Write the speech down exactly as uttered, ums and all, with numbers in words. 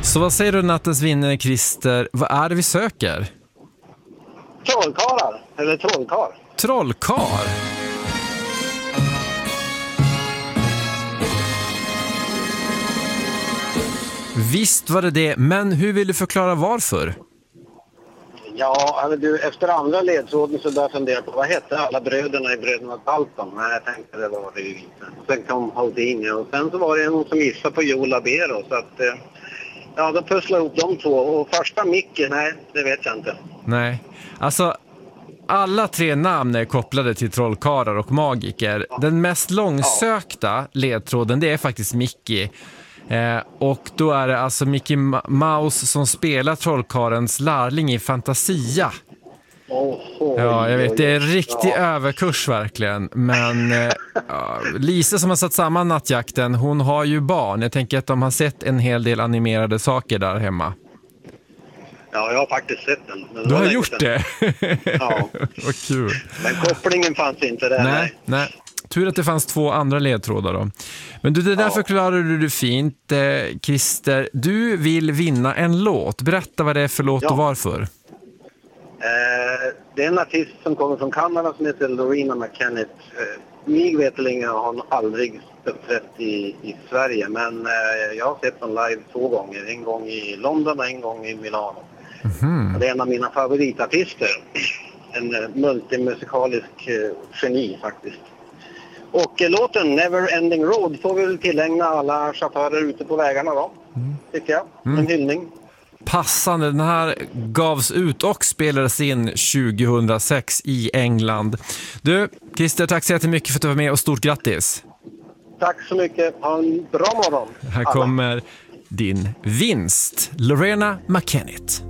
Så vad säger du nattens vinnare, Christer? Vad är det vi söker? Trollkarlar, eller trollkar. Trollkar? Visst var det det, men hur vill du förklara varför? Ja, alltså du, efter andra ledtråden så började jag fundera på vad hette alla bröderna i Bröderna Dalton? Nej, jag tänkte det var det ju inte. Sen kom Houdini och sen så var det någon som gissade på Joe Labero, så att eh, ja, då pusslade ihop de två. Och första Micke, nej, det vet jag inte. Nej, alltså alla tre namn är kopplade till trollkarlar och magiker. Ja. Den mest långsökta ledtråden, det är faktiskt Mickey. Eh, och då är det alltså Mickey Mouse som spelar trollkarlens lärling i Fantasia. Oh, oh, ja, jag vet, det är en riktig ja. överkurs verkligen. Men eh, ja, Lisa som har satt samman Nattjakten, hon har ju barn. Jag tänker att de har sett en hel del animerade saker där hemma. Ja, jag har faktiskt sett den. Men du har gjort det? Ja. Vad kul. Men kopplingen fanns inte där. Nej, nej. nej. Tur att det fanns två andra ledtrådar då. Men du, det där ja. förklarar du det fint. Eh, Christer, du vill vinna en låt. Berätta vad det är för låt ja. och varför. Eh, det är en artist som kommer från Kanada som heter Lorena McKennett. Eh, mig veterligen har hon aldrig uppträtt i, i Sverige. Men eh, jag har sett hon live två gånger. En gång i London och en gång i Milano. Mm-hmm. Det är en av mina favoritartister. En eh, multimusikalisk eh, geni faktiskt. Och eh, låten Never Ending Road får vi väl tillägna alla chaufförer ute på vägarna då, mm. tycker jag. En mm. hyllning. Passande, den här gavs ut och spelades in tjugohundrasex i England. Du, Christer, tack så jättemycket för att du var med och stort grattis. Tack så mycket, ha en bra morgon. Här kommer din vinst, Lorena McKennett.